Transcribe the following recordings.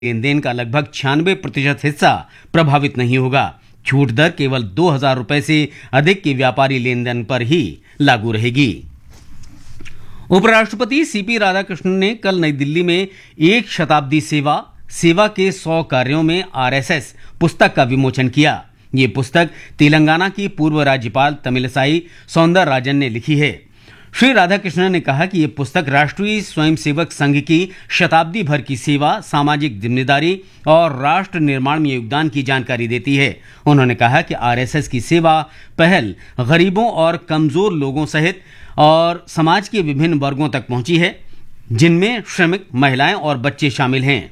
लेन then का लगभग 96% हिस्सा प्रभावित नहीं होगा। छूट दर केवल 2,000 रुपए से अधिक के व्यापारी लेन देन पर ही लागू रहेगी। उपराष्ट्रपति सीपी राधाकृष्णन ने कल नई दिल्ली में एक शताब्दी सेवा के 100 कार्यों में आरएसएस पुस्तक का विमोचन किया। ये पुस्तक तेलंगाना की पूर्व राज्यपाल तमिलसाई सौंदरराजन ने लिखी है। श्री राधाकृष्णन ने कहा कि ये पुस्तक राष्ट्रीय स्वयंसेवक संघ की शताब्दी भर की सेवा, सामाजिक जिम्मेदारी और राष्ट्र निर्माण में योगदान की जानकारी देती है। उन्होंने कहा कि आरएसएस की सेवा पहल गरीबों और कमजोर लोगों सहित और समाज के विभिन्न वर्गों तक पहुंची है, जिनमें श्रमिक, महिलाएं और बच्चे शामिल हैं।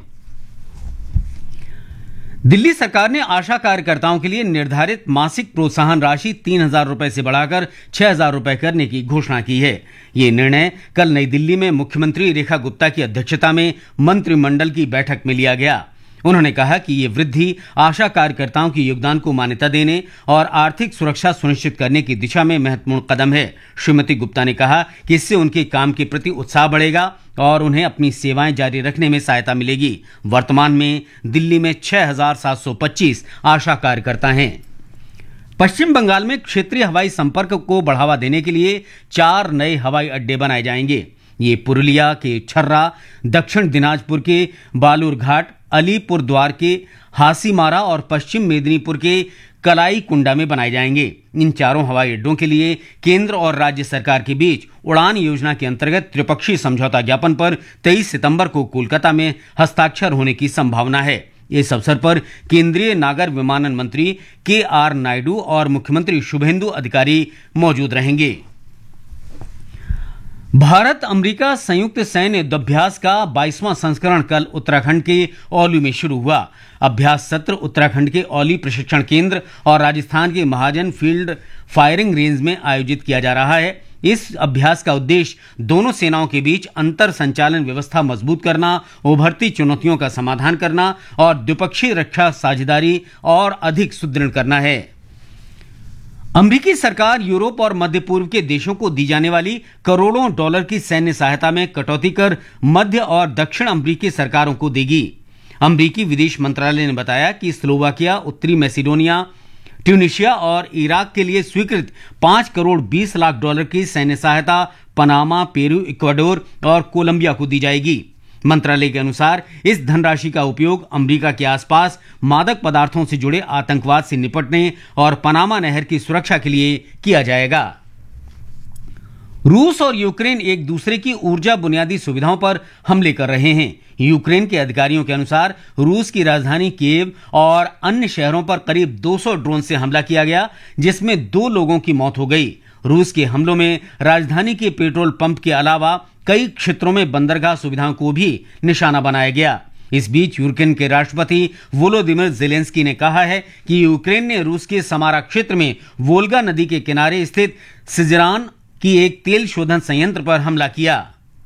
दिल्ली सरकार ने आशा कार्यकर्ताओं के लिए निर्धारित मासिक प्रोत्साहन राशि 3,000 रुपए से बढ़ाकर 6,000 रुपए करने की घोषणा की है। ये निर्णय कल नई दिल्ली में मुख्यमंत्री रेखा गुप्ता की अध्यक्षता में मंत्रिमंडल की बैठक में लिया गया। उन्होंने कहा कि ये वृद्धि आशा कार्यकर्ताओं के योगदान को मान्यता देने और आर्थिक सुरक्षा सुनिश्चित करने की दिशा में महत्वपूर्ण कदम है। श्रीमती गुप्ता ने कहा कि इससे उनके काम के प्रति उत्साह बढ़ेगा और उन्हें अपनी सेवाएं जारी रखने में सहायता मिलेगी। वर्तमान में दिल्ली में 6,725 आशा कार्यकर्ता हैं। पश्चिम बंगाल में क्षेत्रीय हवाई संपर्क को बढ़ावा देने के लिए 4 नए हवाई अड्डे बनाए जाएंगे। ये पुरुलिया के छर्रा, दक्षिण दिनाजपुर के बालूरघाट, अलीपुर द्वार के हासीमारा और पश्चिम मेदिनीपुर के कलाई कुंडा में बनाए जाएंगे। इन चारों हवाई अड्डों के लिए केंद्र और राज्य सरकार के बीच उड़ान योजना के अंतर्गत त्रिपक्षीय समझौता ज्ञापन पर 23 सितंबर को कोलकाता में हस्ताक्षर होने की संभावना है। इस अवसर पर केंद्रीय नागर विमानन मंत्री के.आर. नायडू और मुख्यमंत्री शुभेंदु अधिकारी मौजूद रहेंगे। भारत अमेरिका संयुक्त सैन्य युद्धाभ्यास का 22वां संस्करण कल उत्तराखंड के औली में शुरू हुआ। अभ्यास सत्र उत्तराखंड के औली प्रशिक्षण केंद्र और राजस्थान के महाजन फील्ड फायरिंग रेंज में आयोजित किया जा रहा है। इस अभ्यास का उद्देश्य दोनों सेनाओं के बीच अंतर संचालन व्यवस्था मजबूत करना, उभरती चुनौतियों का समाधान करना और द्विपक्षीय रक्षा साझेदारी और अधिक सुदृढ़ करना है। अमेरिकी सरकार यूरोप और मध्य पूर्व के देशों को दी जाने वाली करोड़ों डॉलर की सैन्य सहायता में कटौती कर मध्य और दक्षिण अमेरिकी सरकारों को देगी। अमेरिकी विदेश मंत्रालय ने बताया कि स्लोवाकिया, उत्तरी मैसेडोनिया, ट्यूनीशिया और इराक के लिए स्वीकृत 5 करोड़ 20 लाख डॉलर की सैन्य सहायता पनामा, पेरू, इक्वाडोर और कोलंबिया को दी जाएगी। मंत्रालय के अनुसार इस धनराशि का उपयोग अमेरिका के आसपास मादक पदार्थों से जुड़े आतंकवाद से निपटने और पनामा नहर की सुरक्षा के लिए किया जाएगा। रूस और यूक्रेन एक दूसरे की ऊर्जा बुनियादी सुविधाओं पर हमले कर रहे हैं। यूक्रेन के अधिकारियों के अनुसार रूस की राजधानी कीव और अन्य शहरों पर करीब 200 ड्रोन से हमला किया गया, जिसमें 2 लोगों की मौत हो गई। रूस के हमलों में राजधानी के पेट्रोल पंप के अलावा कई क्षेत्रों में बंदरगाह सुविधाओं को भी निशाना बनाया गया। इस बीच यूक्रेन के राष्ट्रपति वोलोदिमिर जेलेंस्की ने कहा है कि यूक्रेन ने रूस के समारा क्षेत्र में वोल्गा नदी के किनारे स्थित सिजरान की एक तेल शोधन संयंत्र पर हमला किया।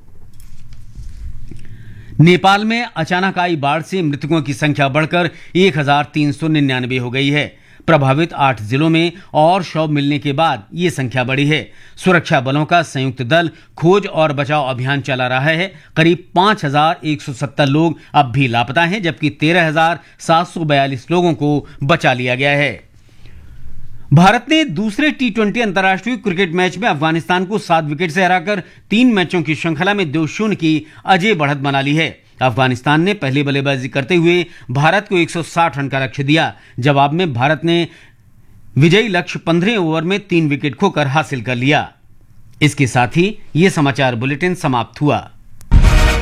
नेपाल में अचानक आई बाढ़ से मृतकों की संख्या बढ़कर 1,399 हो गई है। प्रभावित 8 जिलों में और शव मिलने के बाद ये संख्या बढ़ी है। सुरक्षा बलों का संयुक्त दल खोज और बचाव अभियान चला रहा है। करीब 5,170 लोग अब भी लापता हैं, जबकि 13,742 लोगों को बचा लिया गया है। भारत ने दूसरे T20 अंतर्राष्ट्रीय क्रिकेट मैच में अफगानिस्तान को 7 विकेट से हराकर 3 मैचों की श्रृंखला में 2-0 की अजय बढ़त बना ली है। अफगानिस्तान ने पहले बल्लेबाजी करते हुए भारत को 160 रन का लक्ष्य दिया। जवाब में भारत ने विजयी लक्ष्य 15 ओवर में 3 विकेट खोकर हासिल कर लिया। इसके साथ ही ये समाचार बुलेटिन समाप्त हुआ।